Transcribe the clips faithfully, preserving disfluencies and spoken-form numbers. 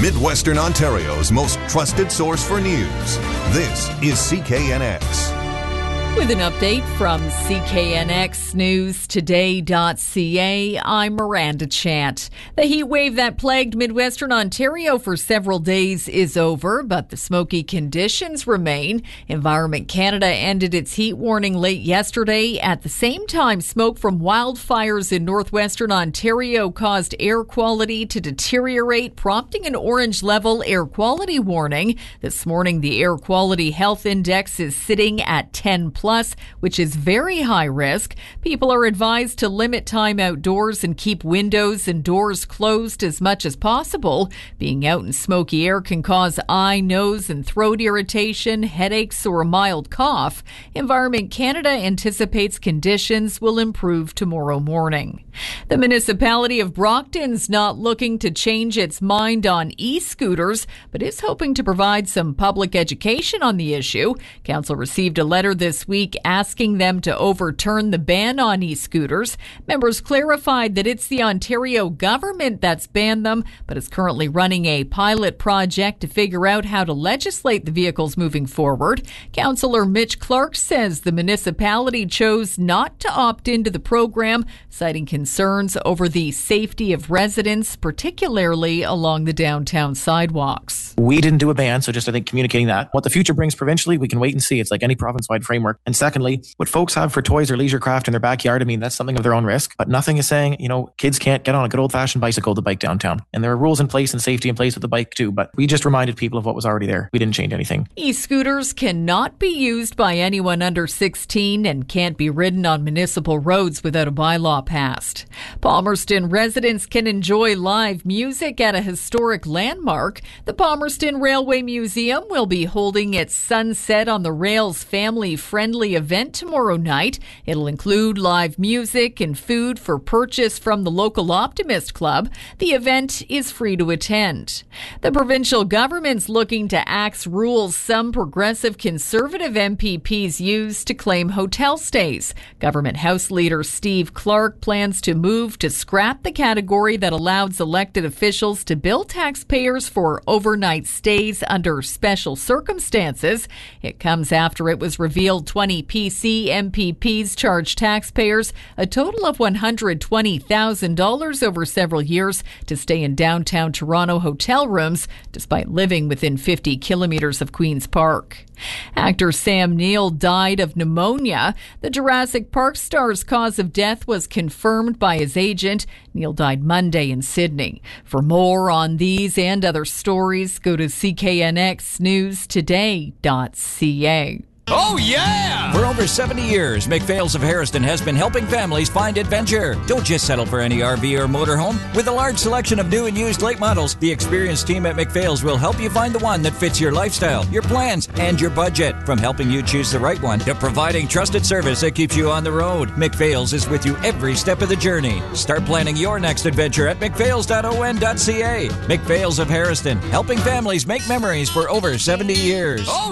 Midwestern Ontario's most trusted source for news. This is C K N X. With an update from C K N X News Today dot C A, I'm Miranda Chant. The heat wave that plagued Midwestern Ontario for several days is over, but the smoky conditions remain. Environment Canada ended its heat warning late yesterday. At the same time, smoke from wildfires in northwestern Ontario caused air quality to deteriorate, prompting an orange level air quality warning. This morning, the Air Quality Health Index is sitting at ten plus, which is very high risk. People are advised to limit time outdoors and keep windows and doors closed as much as possible. Being out in smoky air can cause eye, nose, and throat irritation, headaches, or a mild cough. Environment Canada anticipates conditions will improve tomorrow morning. The municipality of Brockton's not looking to change its mind on e-scooters, but is hoping to provide some public education on the issue. Council received a letter this week asking them to overturn the ban on e-scooters. Members clarified that it's the Ontario government that's banned them, but is currently running a pilot project to figure out how to legislate the vehicles moving forward. Councillor Mitch Clark says the municipality chose not to opt into the program, citing concerns over the safety of residents, particularly along the downtown sidewalks. We didn't do a ban, so just I think communicating that. What the future brings provincially, we can wait and see. It's like any province-wide framework. And secondly, what folks have for toys or leisure craft in their backyard, I mean, that's something of their own risk. But nothing is saying, you know, kids can't get on a good old-fashioned bicycle to bike downtown. And there are rules in place and safety in place with the bike too. But we just reminded people of what was already there. We didn't change anything. E-scooters cannot be used by anyone under sixteen and can't be ridden on municipal roads without a bylaw passed. Palmerston residents can enjoy live music at a historic landmark. The Palmerston Railway Museum will be holding its Sunset on the Rails family-friendly event tomorrow night. It'll include live music and food for purchase from the local Optimist Club. The event is free to attend. The provincial government's looking to axe rules some progressive conservative M P Ps use to claim hotel stays. Government House Leader Steve Clark plans to move to scrap the category that allows elected officials to bill taxpayers for overnight stays under special circumstances. It comes after it was revealed twenty P C M P Ps charged taxpayers a total of one hundred twenty thousand dollars over several years to stay in downtown Toronto hotel rooms, despite living within fifty kilometres of Queen's Park. Actor Sam Neill died of pneumonia. The Jurassic Park star's cause of death was confirmed by his agent. Neill died Monday in Sydney. For more on these and other stories, go to C K N X News Today dot C A. Oh, yeah! For over seventy years, McPhail's of Harrison has been helping families find adventure. Don't just settle for any R V or motorhome. With a large selection of new and used lake models, the experienced team at McPhail's will help you find the one that fits your lifestyle, your plans, and your budget. From helping you choose the right one to providing trusted service that keeps you on the road, McPhail's is with you every step of the journey. Start planning your next adventure at McPhails dot O N dot C A. McPhail's of Harrison, helping families make memories for over seventy years. Oh,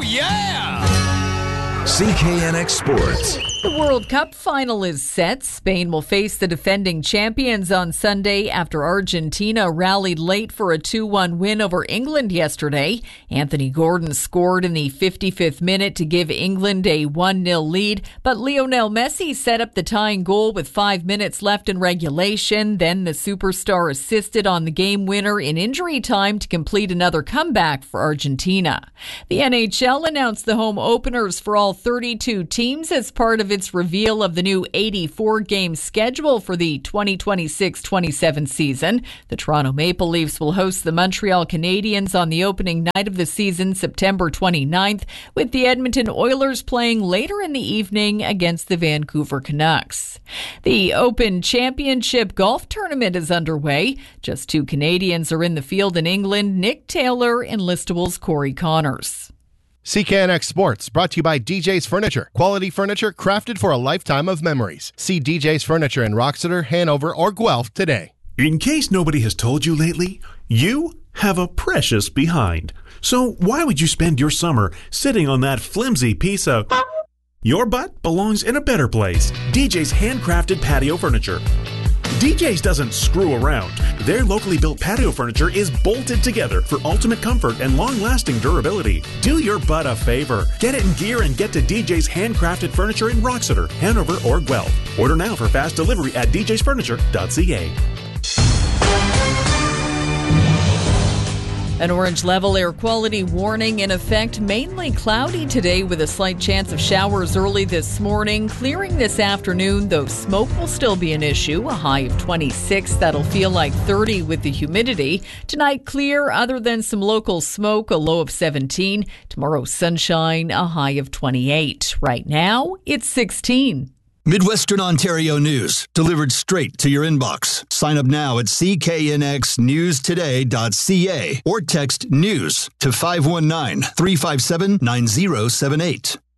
yeah! C K N X Sports. The World Cup final is set. Spain will face the defending champions on Sunday after Argentina rallied late for a two one win over England yesterday. Anthony Gordon scored in the fifty-fifth minute to give England a one nil lead, but Lionel Messi set up the tying goal with five minutes left in regulation. Then the superstar assisted on the game winner in injury time to complete another comeback for Argentina. The N H L announced the home openers for all thirty-two teams as part of its reveal of the new eighty-four game schedule for the twenty twenty-six twenty-seven season. The Toronto Maple Leafs will host the Montreal Canadiens on the opening night of the season, September twenty-ninth, with the Edmonton Oilers playing later in the evening against the Vancouver Canucks. The Open Championship golf tournament is underway. Just two Canadians are in the field in England, Nick Taylor and Listable's Corey Connors. C K N X Sports, brought to you by D J's Furniture. Quality furniture crafted for a lifetime of memories. See D J's Furniture in Roxeter, Hanover, or Guelph today. In case nobody has told you lately, you have a precious behind. So why would you spend your summer sitting on that flimsy piece of... Your butt belongs in a better place. D J's handcrafted patio furniture. D J's doesn't screw around. Their locally built patio furniture is bolted together for ultimate comfort and long-lasting durability. Do your butt a favor. Get it in gear and get to D J's handcrafted furniture in Roxeter, Hanover, or Guelph. Order now for fast delivery at d j's furniture dot c a. An orange level air quality warning in effect. Mainly cloudy today with a slight chance of showers early this morning. Clearing this afternoon, though smoke will still be an issue. A high of twenty-six. That'll feel like thirty with the humidity. Tonight, clear other than some local smoke. A low of seventeen. Tomorrow, sunshine. A high of twenty-eight. Right now, it's sixteen. Midwestern Ontario news, delivered straight to your inbox. Sign up now at c k n x news today dot c a or text NEWS to five one nine, three five seven, nine zero seven eight.